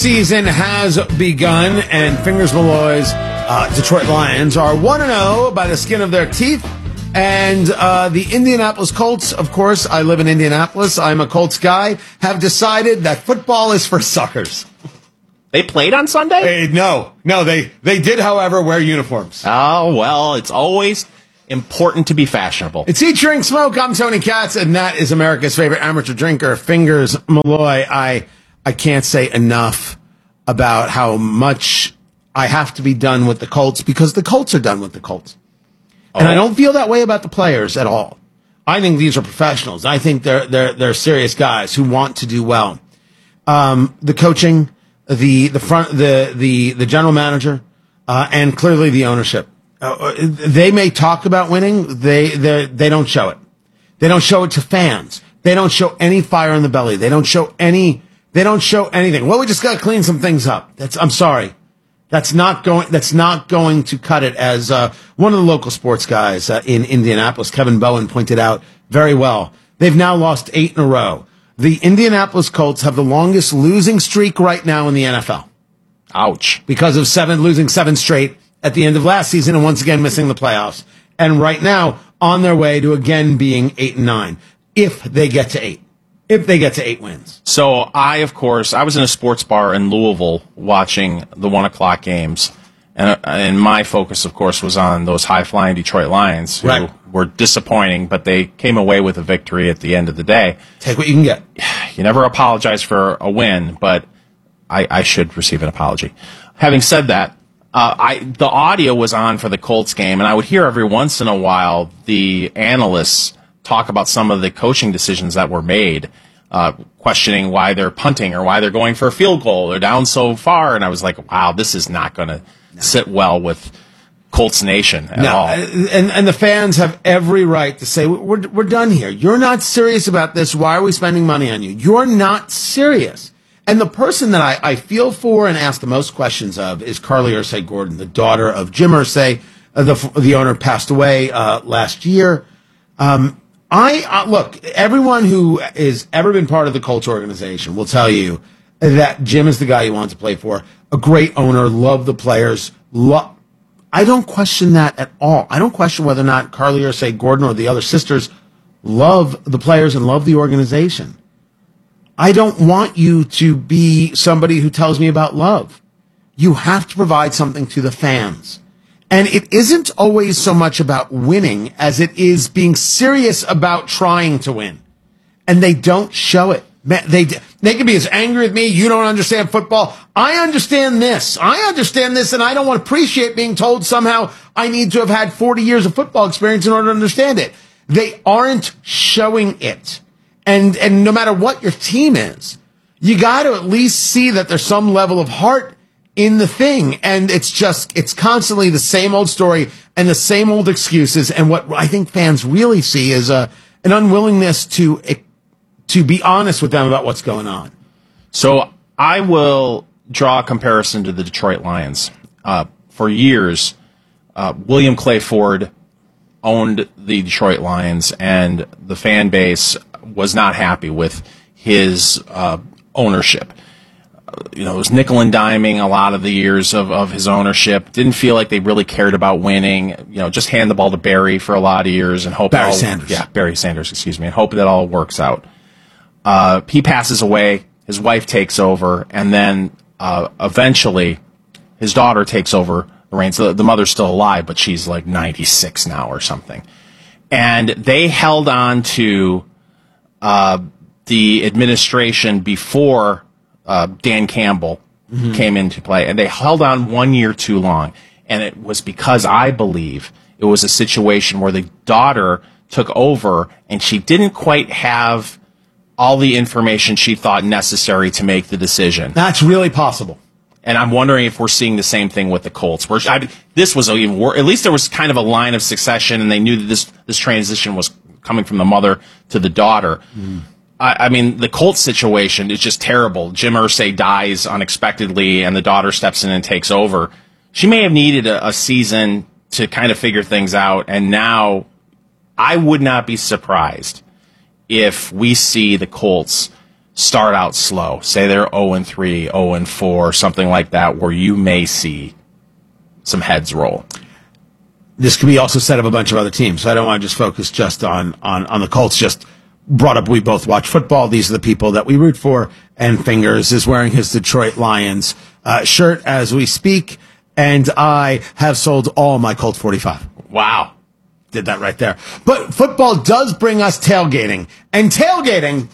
season has begun, and Fingers Malloy's Detroit Lions are 1-0 by the skin of their teeth. And the Indianapolis Colts, of course, I live in Indianapolis, I'm a Colts guy, have decided that football is for suckers. They played on Sunday? No, they did, however, wear uniforms. Oh, well, it's always important to be fashionable. It's Eat, Drink, Smoke. I'm Tony Katz, and that is America's favorite amateur drinker, Fingers Malloy. I can't say enough about how much I have to be done with the Colts, because the Colts are done with the Colts. And I don't feel that way about the players at all. I think these are professionals. I think they're serious guys who want to do well. The coaching, the general manager, and clearly the ownership. They may talk about winning. They don't show it. They don't show it to fans. They don't show any fire in the belly. They don't show anything. Well, we just got to clean some things up. I'm sorry. That's not going to cut it, as one of the local sports guys in Indianapolis, Kevin Bowen, pointed out very well. They've now lost 8 in a row. The Indianapolis Colts have the longest losing streak right now in the NFL. Ouch. Because of losing 7 straight at the end of last season and once again missing the playoffs. And right now on their way to again being 8-9 if they get to 8. If they get to 8 wins. So I was in a sports bar in Louisville watching the 1 o'clock games. And my focus, of course, was on those high-flying Detroit Lions, who were disappointing, but they came away with a victory at the end of the day. Take what you can get. You never apologize for a win, but I should receive an apology. Having said that, the audio was on for the Colts game, and I would hear every once in a while the analysts talk about some of the coaching decisions that were made, questioning why they're punting or why they're going for a field goal. They're down so far, and I was like, wow, this is not going to sit well with Colts Nation at all. And the fans have every right to say, we're done here. You're not serious about this. Why are we spending money on you? You're not serious. And the person that I feel for and ask the most questions of is Carly Ursay Gordon, the daughter of Jim Irsay. The owner passed away last year. Look, everyone who has ever been part of the Colts organization will tell you that Jim is the guy you want to play for. A great owner, love the players. I don't question that at all. I don't question whether or not Carly Ursay Gordon or the other sisters love the players and love the organization. I don't want you to be somebody who tells me about love. You have to provide something to the fans. And it isn't always so much about winning as it is being serious about trying to win. And they don't show it. They can be as angry with me. You don't understand football. I understand this, and I don't want to appreciate being told somehow I need to have had 40 years of football experience in order to understand it. They aren't showing it. And no matter what your team is, you got to at least see that there's some level of heart in the thing. And it's constantly the same old story and the same old excuses. And what I think fans really see is an unwillingness to be honest with them about what's going on. So I will draw a comparison to the Detroit Lions. For years, William Clay Ford owned the Detroit Lions, and the fan base was not happy with his ownership. It was nickel and diming a lot of the years of his ownership. Didn't feel like they really cared about winning. Just hand the ball to Barry for a lot of years and hope Barry Sanders. Yeah, Barry Sanders, excuse me, and hope that all works out. He passes away. His wife takes over, and then eventually his daughter takes over the reins. The mother's still alive, but she's like 96 now or something. And they held on to the administration before Dan Campbell came into play, and they held on 1 year too long. And it was because I believe it was a situation where the daughter took over, and she didn't quite have all the information she thought necessary to make the decision. That's really possible. And I'm wondering if we're seeing the same thing with the Colts. This was even worse. At least there was kind of a line of succession, and they knew that this transition was coming from the mother to the daughter. I mean, the Colts situation is just terrible. Jim Irsay dies unexpectedly, and the daughter steps in and takes over. She may have needed a season to kind of figure things out, and now I would not be surprised if we see the Colts start out slow. Say they're 0-3, 0-4, something like that, where you may see some heads roll. This could be also said of a bunch of other teams. So I don't want to just focus just on the Colts. Just brought up, we both watch football. These are the people that we root for. And Fingers is wearing his Detroit Lions shirt as we speak. And I have sold all my Colt 45. Wow. Did that right there. But football does bring us tailgating. And tailgating,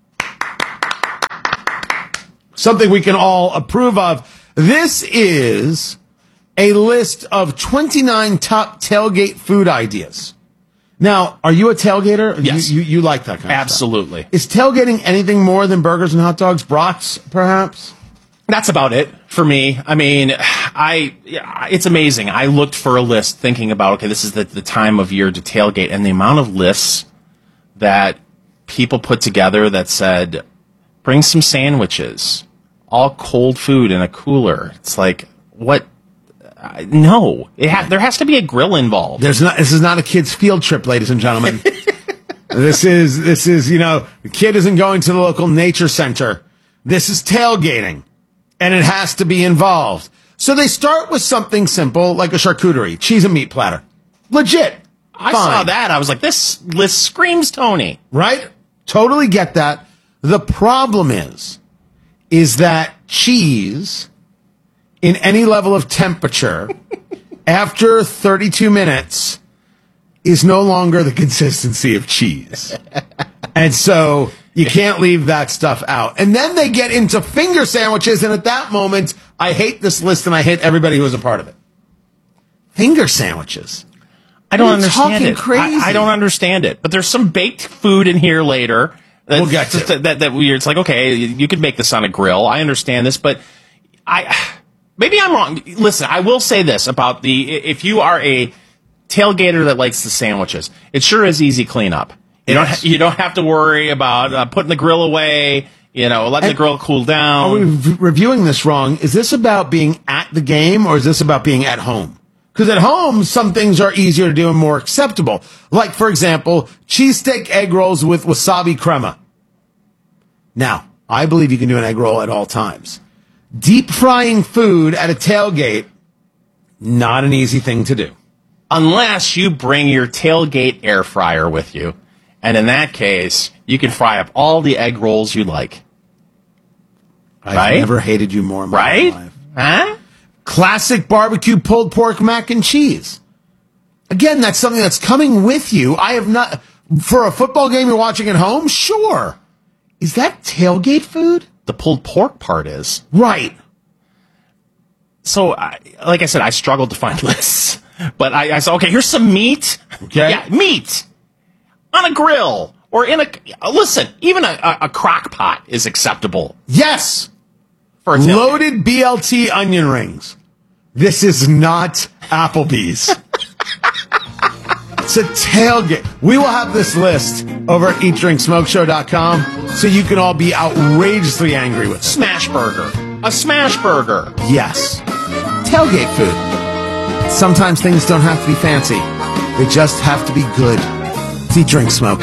something we can all approve of. This is a list of 29 top tailgate food ideas. Now, are you a tailgater? Yes. You like that kind Absolutely. of stuff. Is tailgating anything more than burgers and hot dogs? Brats, perhaps? That's about it for me. I mean, it's amazing. I looked for a list thinking about, okay, this is the time of year to tailgate, and the amount of lists that people put together that said, bring some sandwiches, all cold food in a cooler. It's like, what? No. There has to be a grill involved. This is not a kid's field trip, ladies and gentlemen. This is, the kid isn't going to the local nature center. This is tailgating. And it has to be involved. So they start with something simple like a charcuterie, cheese and meat platter. Legit. I saw that. I was like, this list screams Tony. Right? Totally get that. The problem is that cheese in any level of temperature after 32 minutes is no longer the consistency of cheese. And so you can't leave that stuff out. And then they get into finger sandwiches, and at that moment, I hate this list and I hate everybody who was a part of it. Finger sandwiches. I don't understand it. Crazy. I don't understand it. But there's some baked food in here later. We'll get to that weird. It's like, okay, you could make this on a grill. I understand this, but maybe I'm wrong. Listen, I will say this about if you are a tailgater that likes the sandwiches, it sure is easy cleanup. You don't have to worry about putting the grill away, letting the grill cool down. Are we reviewing this wrong? Is this about being at the game, or is this about being at home? Because at home, some things are easier to do and more acceptable. Like, for example, cheesesteak egg rolls with wasabi crema. Now, I believe you can do an egg roll at all times. Deep frying food at a tailgate, not an easy thing to do. Unless you bring your tailgate air fryer with you. And in that case, you can fry up all the egg rolls you like. I've never hated you more in my life. Huh? Classic barbecue pulled pork mac and cheese. Again, that's something that's coming with you. I have not, for a football game you're watching at home, sure. Is that tailgate food? The pulled pork part is. Right. So, like I said, I struggled to find lists. But I said, okay, here's some meat. Okay. Yeah, meat. On a grill. Or in listen, even a crock pot is acceptable. Yes. For a loaded BLT onion rings. This is not Applebee's. It's a tailgate. We will have this list over at eatdrinksmokeshow.com so you can all be outrageously angry with it. Smash burger. A smash burger. Yes. Tailgate food. Sometimes things don't have to be fancy. They just have to be good. It's Eat, Drink, Smoke.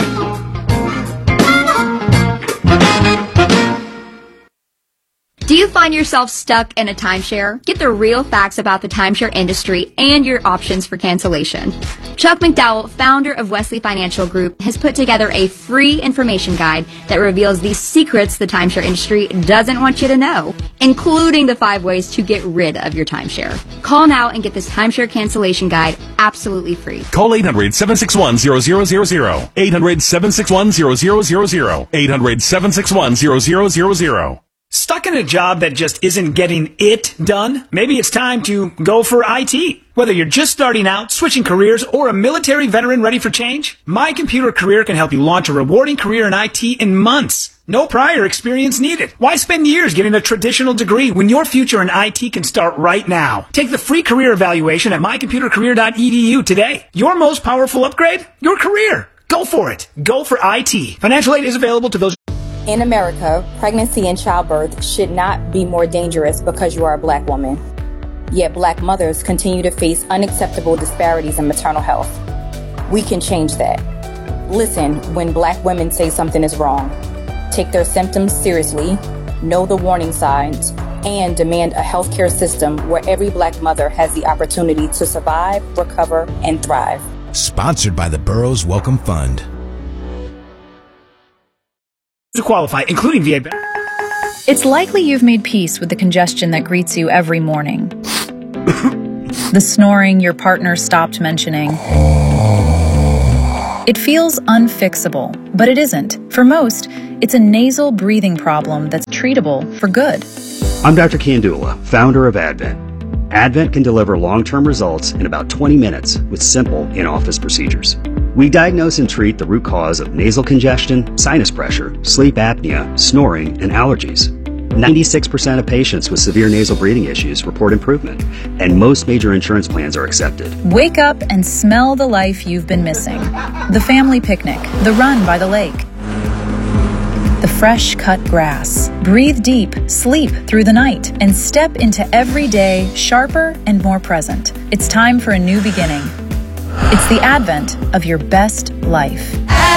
Do you find yourself stuck in a timeshare? Get the real facts about the timeshare industry and your options for cancellation. Chuck McDowell, founder of Wesley Financial Group, has put together a free information guide that reveals the secrets the timeshare industry doesn't want you to know, including the 5 ways to get rid of your timeshare. Call now and get this timeshare cancellation guide absolutely free. Call 800-761-0000. 800-761-0000. 800-761-0000. Stuck in a job that just isn't getting it done? Maybe it's time to go for IT. Whether you're just starting out, switching careers, or a military veteran ready for change, My Computer Career can help you launch a rewarding career in IT in months. No prior experience needed. Why spend years getting a traditional degree when your future in IT can start right now? Take the free career evaluation at mycomputercareer.edu today. Your most powerful upgrade? Your career. Go for it. Go for IT. Financial aid is available to those. In America, pregnancy and childbirth should not be more dangerous because you are a black woman. Yet black mothers continue to face unacceptable disparities in maternal health. We can change that. Listen when black women say something is wrong. take their symptoms seriously, know the warning signs, and demand a healthcare system where every Black mother has the opportunity to survive, recover, and thrive. Sponsored by the Burroughs Wellcome Fund. To qualify, including VA benefits. It's likely you've made peace with the congestion that greets you every morning. The snoring your partner stopped mentioning. It feels unfixable, but it isn't. For most, it's a nasal breathing problem that's treatable for good. I'm Dr. Kandula, founder of Advent. Advent can deliver long-term results in about 20 minutes with simple in-office procedures. We diagnose and treat the root cause of nasal congestion, sinus pressure, sleep apnea, snoring, and allergies. 96% of patients with severe nasal breathing issues report improvement, and most major insurance plans are accepted. Wake up and smell the life you've been missing. The family picnic, the run by the lake, the fresh cut grass. Breathe deep, sleep through the night, and step into every day sharper and more present. It's time for a new beginning. It's the advent of your best life.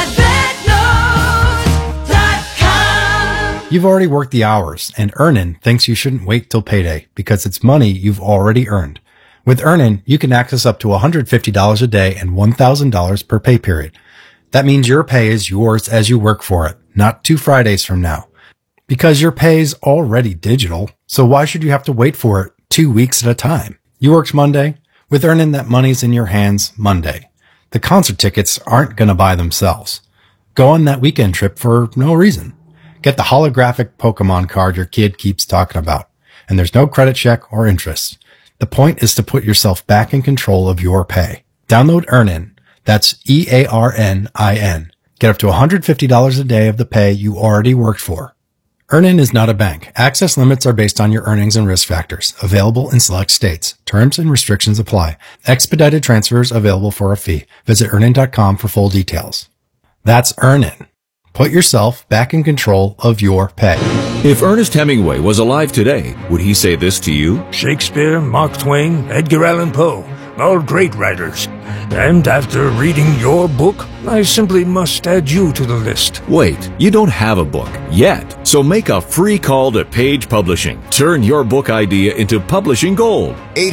AdventNotes.com. You've already worked the hours, and Earnin thinks you shouldn't wait till payday because it's money you've already earned. With Earnin, you can access up to $150 a day and $1,000 per pay period. That means your pay is yours as you work for it, not 2 Fridays from now. Because your pay is already digital, so why should you have to wait for it 2 weeks at a time? You worked Monday. With Earnin, that money's in your hands Monday. The concert tickets aren't going to buy themselves. Go on that weekend trip for no reason. Get the holographic Pokemon card your kid keeps talking about. And there's no credit check or interest. The point is to put yourself back in control of your pay. Download Earnin. That's EARNIN. Get up to $150 a day of the pay you already worked for. Earnin is not a bank. Access limits are based on your earnings and risk factors. Available in select states. Terms and restrictions apply. Expedited transfers available for a fee. Visit Earnin.com for full details. That's Earnin. Put yourself back in control of your pay. If Ernest Hemingway was alive today, would he say this to you? Shakespeare, Mark Twain, Edgar Allan Poe, all great writers. And after reading your book, I simply must add you to the list. Wait, you don't have a book yet. So make a free call to Page Publishing. Turn your book idea into publishing gold.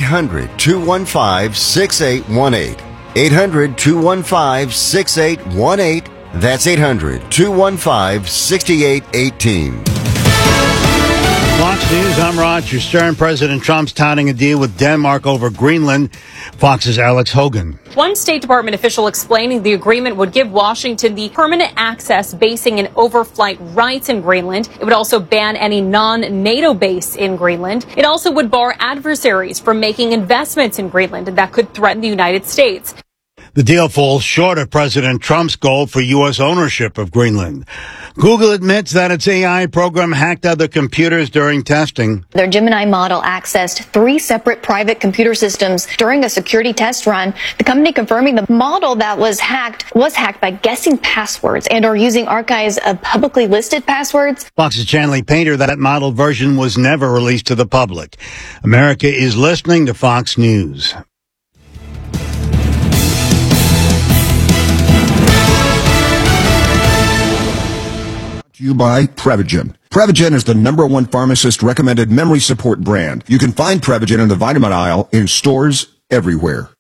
800-215-6818. 800-215-6818. That's 800-215-6818. Fox News, I'm Roger Stern. President Trump's touting a deal with Denmark over Greenland. Fox's Alex Hogan. One State Department official explaining the agreement would give Washington the permanent access, basing, and overflight rights in Greenland. It would also ban any non-NATO base in Greenland. It also would bar adversaries from making investments in Greenland that could threaten the United States. The deal falls short of President Trump's goal for U.S. ownership of Greenland. Google admits that its AI program hacked other computers during testing. Their Gemini model accessed 3 separate private computer systems during a security test run. The company confirming the model that was hacked by guessing passwords and or using archives of publicly listed passwords. Fox's Chanley Painter, that model version was never released to the public. America is listening to Fox News. To you by Prevagen. Prevagen is the #1 pharmacist recommended memory support brand. You can find Prevagen in the vitamin aisle in stores everywhere.